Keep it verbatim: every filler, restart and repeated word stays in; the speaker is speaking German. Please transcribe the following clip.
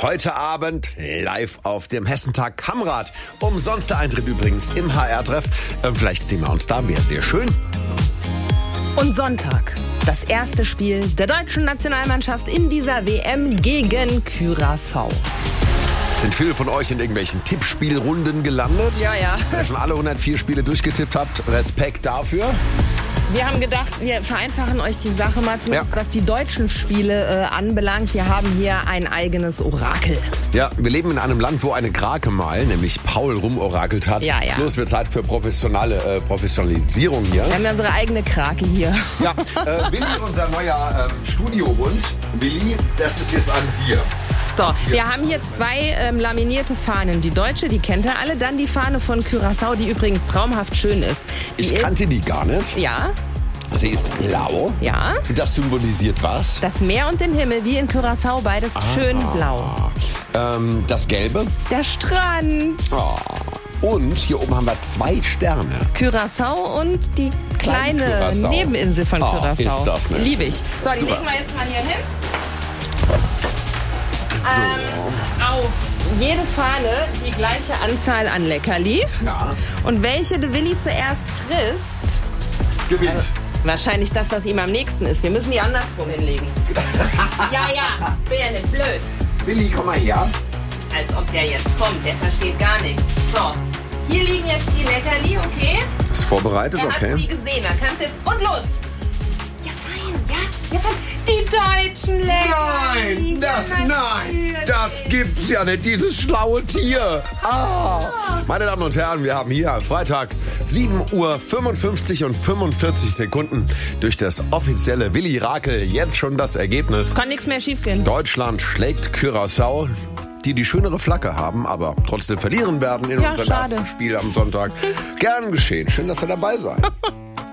Heute Abend live auf dem Hessentag Kamrat. Umsonster Eintritt übrigens im H R-Treff. Ähm, vielleicht sehen wir uns da, wäre sehr schön. Und Sonntag, das erste Spiel der deutschen Nationalmannschaft in dieser W M gegen Curaçao. Sind viele von euch in irgendwelchen Tippspielrunden gelandet? Ja, ja. Wenn ihr schon alle hundertvier Spiele durchgetippt habt, Respekt dafür. Wir haben gedacht, wir vereinfachen euch die Sache mal, zumindest Ja. was die deutschen Spiele äh, anbelangt. Wir haben hier ein eigenes Orakel. Ja, wir leben in einem Land, wo eine Krake mal, nämlich Paul, rumorakelt hat. Ja, ja. Bloß wird Zeit für professionelle äh, Professionalisierung hier. Wir haben ja unsere eigene Krake hier. Ja, äh, Willi, unser neuer ähm, Studiohund. Willi, das ist jetzt an dir. So, wir haben hier zwei ähm, laminierte Fahnen. Die deutsche, die kennt ihr alle. Dann die Fahne von Curaçao, die übrigens traumhaft schön ist. Die Ich ist, kannte die gar nicht. Ja, Sie ist blau. ja. Das symbolisiert was? Das Meer und den Himmel, wie in Curaçao, beides schön blau. Ähm, das Gelbe. Der Strand. Oh. Und hier oben haben wir zwei Sterne. Curaçao und die kleine Curaçao. Nebeninsel von Oh, Curaçao. ist das nett. Liebe ich. So, die Super. legen wir jetzt mal hier hin. So. Ähm, auf jede Fahne die gleiche Anzahl an Leckerli. Ja. Und welche der Willi zuerst frisst, Gewinnt. wahrscheinlich das, was ihm am nächsten ist. Wir müssen die andersrum hinlegen. Ja, ja, bin ja nicht blöd. Willi, komm mal her. Als ob der jetzt kommt, der versteht gar nichts. So, hier liegen jetzt die Leckerli, okay? Ist vorbereitet, Er hat sie okay. gesehen, dann kannst du jetzt... Und los! Ja, fein, ja, ja, fein. Die deutschen Leckerli. Nein, das, Ja, nein, natürlich. das gibt's ja nicht, dieses schlaue Tier. Ah. Meine Damen und Herren, wir haben hier Freitag sieben Uhr fünfundfünfzig und fünfundvierzig Sekunden durch das offizielle Willi Rakel jetzt schon das Ergebnis. Kann nichts mehr schiefgehen. Deutschland schlägt Curaçao, die die schönere Flagge haben, aber trotzdem verlieren werden in Ja, unserem schade. ersten Spiel am Sonntag. Gern geschehen. Schön, dass ihr dabei seid.